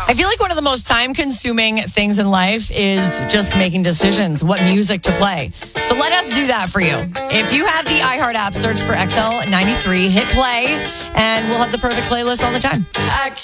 I feel like one of the most time-consuming things in life is just making decisions, what music to play. So let us do that for you. If you have the iHeart app, search for XL93, hit play, and we'll have the perfect playlist all the time.